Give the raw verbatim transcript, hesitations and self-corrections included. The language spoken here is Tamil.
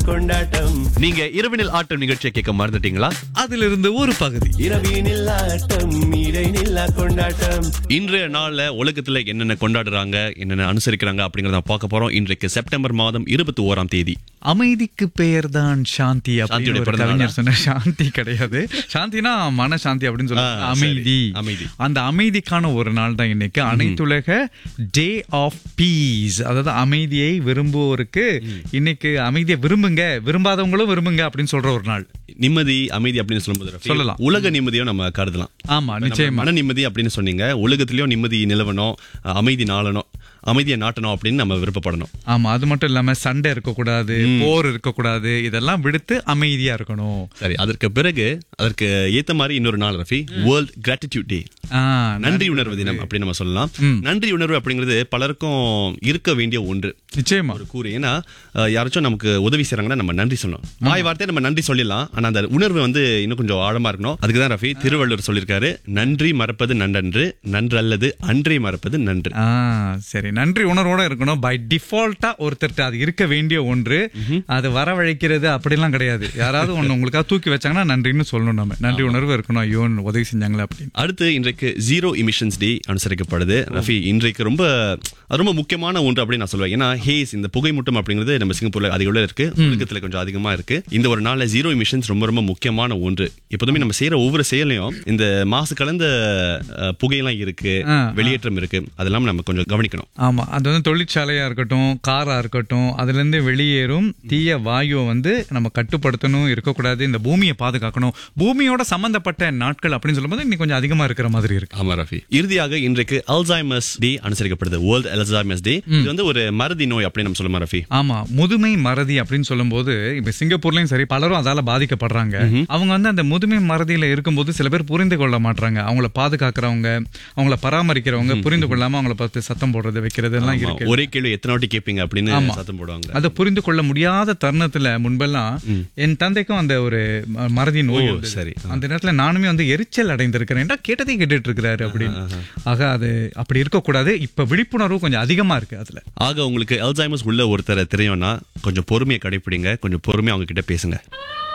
கொண்டாட்டம். நீங்க இரவினில் ஆட்டம் நிகழ்ச்சியை கேட்க மறந்துட்டீங்களா? அதிலிருந்து ஒரு பகுதி. இரவினில் ஆட்டம் இடைநில்லா கொண்டாட்டம். இன்றைய நாள்ல உலகத்துல என்னென்ன கொண்டாடுறாங்க, என்னென்ன அனுசரிக்கிறாங்க அப்படிங்கறத பார்க்க போறோம். இன்றைக்கு செப்டம்பர் மாதம் இருபத்தி ஓராம் தேதி. அமைதிக்கு பெயர் தான் சாந்தி அப்படின்னு சாந்தியோட ஒரு பிறந்த கவிஞர் நாளா? சொன்ன. சாந்தி கிடையாது, சாந்தினா மன சாந்தி அப்படின்னு சொல்லுவாங்க. ஆ, சரி. அமைதி. அமைதி. அந்த அமைதிக்கான ஒரு நாள் தான் இன்னைக்கு. அனைத்துலக டே ஆஃப் பீஸ், அதாவது அமைதியை விரும்புவோருக்கு இன்னைக்கு அமைதியை விரும்புங்க, விரும்பாதவங்களும் விரும்புங்க அப்படின்னு சொல்ற ஒரு நாள். நிம்மதி, அமைதி அப்படின்னு சொல்லும்போது ரஃபி, சொல்லலாம். உலக நிம்மதியும் நம்ம கருதலாம். ஆமா, நிச்சயமா. மன நிம்மதி அப்படின்னு சொன்னீங்க. உலகத்திலயும் நிம்மதி நிலவணும், அமைதி நாளணும், அமைதியை நாட்டணும் அப்படின்னு நம்ம விருப்பப்படணும். ஆமா, அது மட்டும் இல்லாம சண்டை இருக்கக்கூடாது, போர் இருக்கக்கூடாது, இதெல்லாம் விடுத்து அமைதியா இருக்கணும். சரி, அதற்கு பிறகு அதற்கு ஏத்த மாதிரி இன்னொரு நாள் ரஃபி, வேர்ல்ட் கிராட்டிடியூட் டே, ஆ, நன்றி உணர்வு தினம் அப்படின்னு நம்ம சொல்லலாம். நன்றி உணர்வு அப்படிங்கிறது பலருக்கும் இருக்க வேண்டிய ஒன்று. நிச்சயமா. ஒரு கூறு. ஏன்னா அஹ், யாராச்சும் நமக்கு உதவி செய்யறாங்கன்னா நம்ம நன்றி சொல்லணும். வாய் வார்த்தையை நம்ம நன்றி சொல்லிடலாம், ஆனா அந்த உணர்வு வந்து இன்னும் கொஞ்சம் ஆழமா இருக்கணும். அதுக்கு தான் ரஃபி திருவள்ளுவர் சொல்லியிருக்காரு, நன்றி மறப்பது நன்றன்று, நன்றல்லது அன்றே மறப்பது நன்று. ஆ, சரி, நன்றி உணர்வோட இருக்கணும். பை டிஃபால்ட்டா ஒருத்தர்ட்ட அது இருக்க வேண்டிய ஒன்று. அது வரவழைக்கிறது அப்படிலாம் கிடையாது. யாராவது ஒண்ணு உங்களுக்காக தூக்கி வச்சாங்கன்னா நன்றின்னு சொல்லணும். நம்ம நன்றி உணர்வு இருக்கணும். ஐயோ உதவி செஞ்சாங்களே அப்படின்னு. அடுத்து இன்றைக்கு ஜீரோ எமிஷன்ஸ் டே அனுசரிக்கப்படுது ரஃபி. இன்றைக்கு ரொம்ப அது ரொம்ப முக்கியமான ஒன்று அப்படின்னு நான் சொல்லுவேன். ஏன்னா ஹேஸ், இந்த புகைமூட்டம் அப்படிங்கிறது நம்ம சிங்கப்பூர்ல அதிக இருக்கு, உலகத்துல கொஞ்சம் அதிகமா இருக்கு. இந்த ஒரு நாள்ல ஜீரோ எமிஷன்ஸ் ரொம்ப ரொம்ப முக்கியமான ஒன்று. எப்போதுமே நம்ம செய்யற ஒவ்வொரு செயலையும் இந்த மாசு கலந்த அஹ், புகையெல்லாம் இருக்கு, வெளியேற்றம் இருக்கு, அதெல்லாம் நம்ம கொஞ்சம் கவனிக்கணும். ஆமா, அது வந்து தொழிற்சாலையா இருக்கட்டும், காரா இருக்கட்டும், அதுல இருந்து வெளியேறும் தீய வாயுவை வந்து நம்ம கட்டுப்படுத்தணும், இருக்கக்கூடாது. இந்த பூமியை பாதுகாக்கணும். பூமியோட சம்பந்தப்பட்ட நாட்கள் அப்படின்னு சொல்லும்போது இன்னைக்கு கொஞ்சம் அதிகமா இருக்கிற மாதிரி இருக்கு. ஆமா ரஃபி. இறுதியாக இன்றைக்கு அல்சைமர்ஸ் டே அனுசரிக்கப்படுது, வேர்ல்ட் அல்சைமர்ஸ் டே. இது வந்து ஒரு மறதி நோய் அப்படின்னு நம்ம சொல்லுமா ரஃபி? ஆமா, முதுமை மறதி அப்படின்னு சொல்லும் போது இப்ப சிங்கப்பூர்லயும் சரி பலரும் அதால பாதிக்கப்படுறாங்க. அவங்க வந்து அந்த முதுமை மறதியில இருக்கும்போது சில பேர் புரிந்து கொள்ள மாட்டாங்க. அவங்கள பாதுகாக்கிறவங்க, அவங்கள பராமரிக்கிறவங்க புரிந்து கொள்ளாம அவங்கள பார்த்து சத்தம் போடுறது, வைக்கிறது எல்லாம் இருக்கு. ஒரே கேள்வி எத்தனை வாட்டி கேட்பீங்க அப்படின்னு சத்தம் போடுவாங்க. அதை புரிந்து கொள்ள முடியாத தருணத்துல முன்பெல்லாம் என் தந்தைக்கும் அந்த ஒரு ம- மறதி நோய் இருந்தது. சரி. அந்த நேரத்துல நானுமே வந்து எரிச்சல் அடைந்திருக்கிறேன். ஏன்டா கேட்டதே கேட்டுட்டு இருக்கிறாரு அப்படின்னு. ஆக அது அப்படி இருக்கக்கூடாது. இப்ப விழிப்புணர்வு கொஞ்சம் அதிகமா இருக்கு அதுல. ஆக உங்களுக்கு அல்சைமர்ஸ் உள்ள ஒருத்தரை தெரியும்னா கொஞ்சம் பொறுமையை கடைப்பிடிங்க, கொஞ்சம் பொறுமையா அவங்க கிட்ட பேசுங்க.